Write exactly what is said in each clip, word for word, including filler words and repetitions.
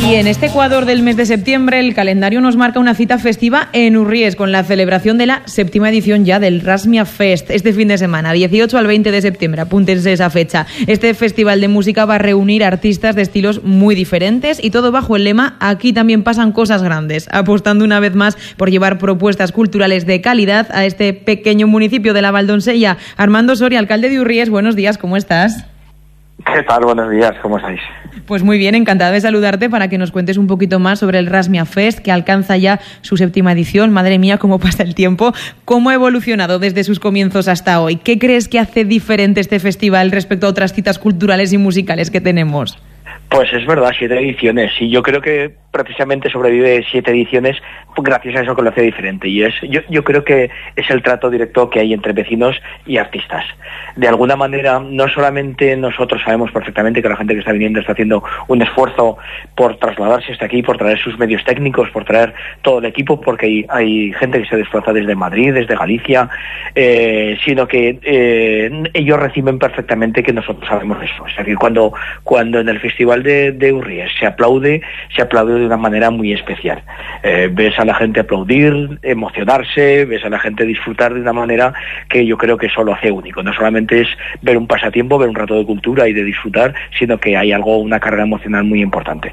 Y en este Ecuador del mes de septiembre, el calendario nos marca una cita festiva en Urries con la celebración de la séptima edición ya del Rasmia Fest. Este fin de semana, dieciocho al veinte de septiembre, apúntense esa fecha. Este festival de música va a reunir artistas de estilos muy diferentes y todo bajo el lema "Aquí también pasan cosas grandes", apostando una vez más por llevar propuestas culturales de calidad a este pequeño municipio de la Valdonsella. Armando Soria, alcalde de Urries, buenos días, ¿cómo estás? ¿Qué tal? Buenos días, ¿cómo estáis? Pues muy bien, encantada de saludarte para que nos cuentes un poquito más sobre el Rasmia Fest, que alcanza ya su séptima edición. Madre mía, cómo pasa el tiempo. ¿Cómo ha evolucionado desde sus comienzos hasta hoy? ¿Qué crees que hace diferente este festival respecto a otras citas culturales y musicales que tenemos? Pues es verdad, siete ediciones, y yo creo que precisamente sobrevive siete ediciones gracias a eso que lo hace diferente, y es yo, yo creo que es el trato directo que hay entre vecinos y artistas. De alguna manera, no solamente nosotros sabemos perfectamente que la gente que está viniendo está haciendo un esfuerzo por trasladarse hasta aquí, por traer sus medios técnicos, por traer todo el equipo, porque hay, hay gente que se desplaza desde Madrid, desde Galicia, eh, sino que eh, ellos reciben perfectamente que nosotros sabemos eso. Es decir, cuando, cuando en el festival de, de Urries se aplaude, se aplaude de una manera muy especial. Eh, ves a la gente aplaudir, emocionarse, ves a la gente disfrutar de una manera que yo creo que eso lo hace único. No solamente es ver un pasatiempo, ver un rato de cultura y de disfrutar, sino que hay algo, una carga emocional muy importante.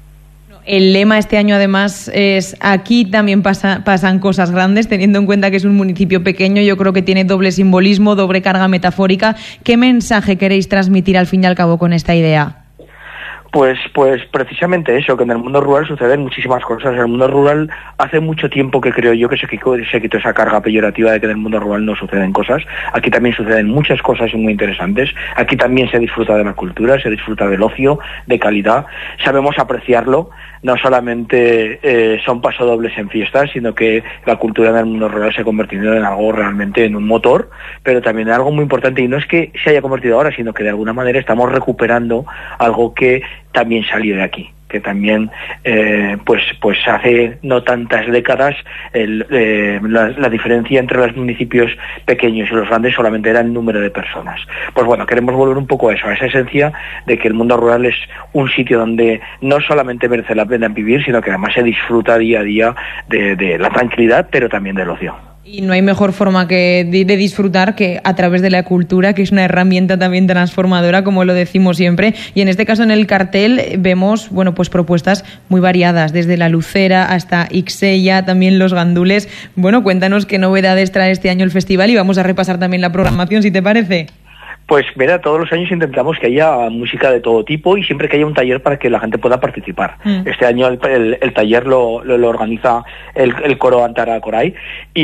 El lema este año además es "Aquí también pasa, pasan cosas grandes", teniendo en cuenta que es un municipio pequeño. Yo creo que tiene doble simbolismo, doble carga metafórica. ¿Qué mensaje queréis transmitir al fin y al cabo con esta idea? Pues, pues precisamente eso, que en el mundo rural suceden muchísimas cosas. En el mundo rural hace mucho tiempo que creo yo que se quitó, se quitó esa carga peyorativa de que en el mundo rural no suceden cosas. Aquí también suceden muchas cosas muy interesantes. Aquí también se disfruta de la cultura, se disfruta del ocio, de calidad. Sabemos apreciarlo. No solamente eh, son pasodobles en fiestas, sino que la cultura en el mundo rural se ha convertido en algo realmente, en un motor, pero también en algo muy importante, y no es que se haya convertido ahora, sino que de alguna manera estamos recuperando algo que también salió de aquí, que también eh, pues pues hace no tantas décadas el, eh, la, la diferencia entre los municipios pequeños y los grandes solamente era el número de personas. Pues bueno, queremos volver un poco a eso, a esa esencia de que el mundo rural es un sitio donde no solamente merece la pena vivir, sino que además se disfruta día a día de, de la tranquilidad, pero también del ocio. Y no hay mejor forma que de, de disfrutar que a través de la cultura, que es una herramienta también transformadora, como lo decimos siempre. Y en este caso, en el cartel vemos, bueno, pues propuestas muy variadas, desde la Lucera hasta Ixella, también los gandules. Bueno, cuéntanos qué novedades trae este año el festival y vamos a repasar también la programación, si te parece. Pues mira, todos los años intentamos que haya música de todo tipo y siempre que haya un taller para que la gente pueda participar. Mm. Este año el, el, el taller lo, lo, lo organiza el, el coro Antara Coray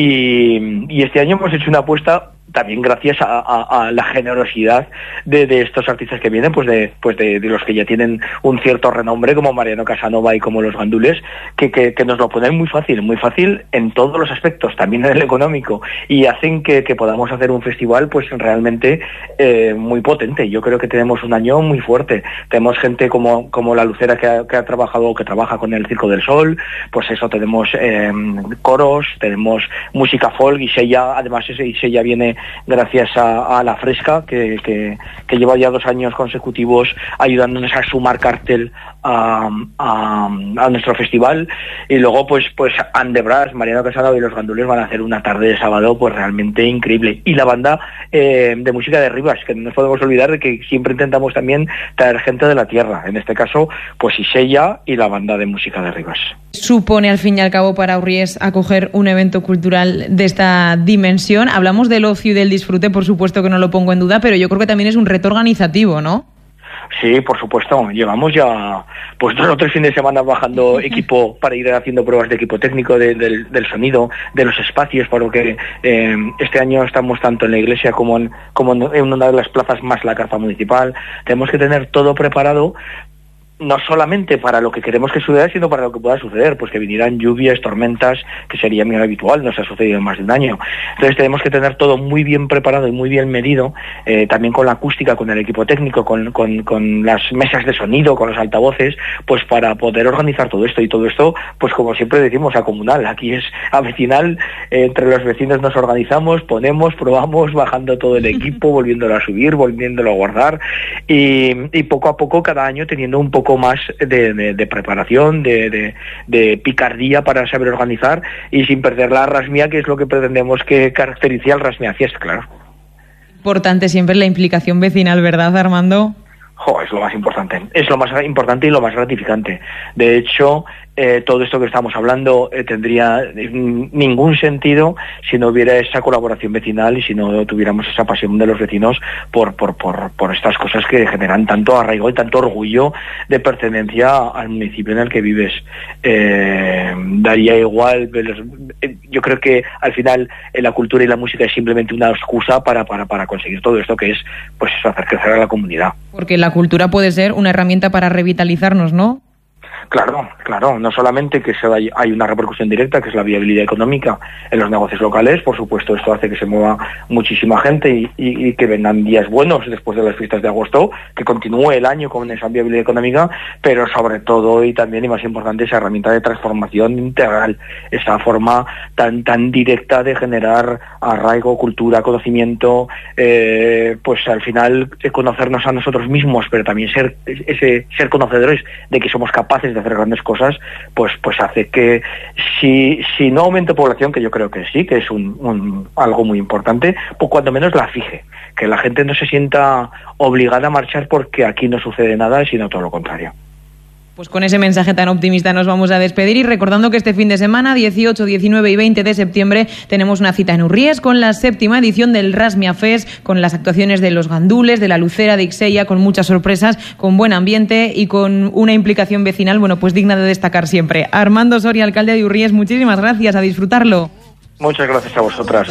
y, y este año hemos hecho una apuesta también gracias a, a, a la generosidad de, de estos artistas que vienen, pues de pues de, de los que ya tienen un cierto renombre, como Mariano Casanova y como los gandules, que, que, que nos lo ponen muy fácil, muy fácil en todos los aspectos, también en el económico, y hacen que, que podamos hacer un festival pues realmente eh, muy potente. Yo creo que tenemos un año muy fuerte. Tenemos gente como, como la Lucera que ha, que ha trabajado, que trabaja con el Circo del Sol, pues eso, tenemos eh, coros, tenemos música folk, y Ixella, además Ixella viene gracias a, a La Fresca, que, que, que lleva ya dos años consecutivos ayudándonos a sumar cartel a, a, a nuestro festival. Y luego pues pues Andebras, Mariano Casanova y los gandules van a hacer una tarde de sábado pues realmente increíble. Y la banda eh, de música de Rivas, que no nos podemos olvidar de que siempre intentamos también traer gente de la tierra, en este caso pues Ixella y la banda de música de Rivas. Supone al fin y al cabo para Urries acoger un evento cultural de esta dimensión. Hablamos del ocio y del disfrute, por supuesto que no lo pongo en duda, pero yo creo que también es un reto organizativo, ¿no? Sí, por supuesto. Llevamos ya pues dos o tres fines de semana bajando equipo para ir haciendo pruebas de equipo técnico, de, de, del sonido, de los espacios, porque eh, este año estamos tanto en la iglesia como en, como en una de las plazas más la carpa municipal. Tenemos que tener todo preparado, no solamente para lo que queremos que suceda, sino para lo que pueda suceder, pues que vinieran lluvias, tormentas, que sería muy habitual, nos ha sucedido en más de un año. Entonces tenemos que tener todo muy bien preparado y muy bien medido, eh, también con la acústica, con el equipo técnico, con, con, con las mesas de sonido, con los altavoces, pues para poder organizar todo esto. Y todo esto, pues como siempre decimos, a comunal. Aquí es a vecinal, eh, entre los vecinos nos organizamos, ponemos, probamos, bajando todo el equipo, volviéndolo a subir, volviéndolo a guardar, y, y poco a poco, cada año teniendo un poco poco más de, de, de preparación, de, de, de picardía para saber organizar y sin perder la rasmia, que es lo que pretendemos que caracterice al Rasmia Fiesta, claro. Importante siempre la implicación vecinal, ¿verdad, Armando? Jo, es lo más importante, es lo más importante y lo más gratificante. De hecho, eh, todo esto que estamos hablando eh, tendría ningún sentido si no hubiera esa colaboración vecinal y si no tuviéramos esa pasión de los vecinos por, por, por, por estas cosas que generan tanto arraigo y tanto orgullo de pertenencia al municipio en el que vives. Eh, daría igual, yo creo que al final eh, la cultura y la música es simplemente una excusa para, para, para conseguir todo esto que es pues hacer crecer a la comunidad. Porque la cultura puede ser una herramienta para revitalizarnos, ¿no? Claro, claro, no solamente que se hay, hay una repercusión directa, que es la viabilidad económica en los negocios locales, por supuesto esto hace que se mueva muchísima gente y, y, y que vengan días buenos después de las fiestas de agosto, que continúe el año con esa viabilidad económica, pero sobre todo y también y más importante esa herramienta de transformación integral, esa forma tan tan directa de generar arraigo, cultura, conocimiento, eh, pues al final conocernos a nosotros mismos, pero también ser ese ser conocedores de que somos capaces de hacer grandes cosas, pues pues hace que si si no aumente población, que yo creo que sí, que es un, un algo muy importante, pues cuando menos la fije, que la gente no se sienta obligada a marchar porque aquí no sucede nada, sino todo lo contrario. Pues con ese mensaje tan optimista nos vamos a despedir y recordando que este fin de semana, dieciocho, diecinueve y veinte de septiembre, tenemos una cita en Urries con la séptima edición del Rasmia Fest, con las actuaciones de los gandules, de la Lucera, de Ixella, con muchas sorpresas, con buen ambiente y con una implicación vecinal, bueno, pues digna de destacar siempre. Armando Soria, alcalde de Urries, muchísimas gracias, a disfrutarlo. Muchas gracias a vosotras.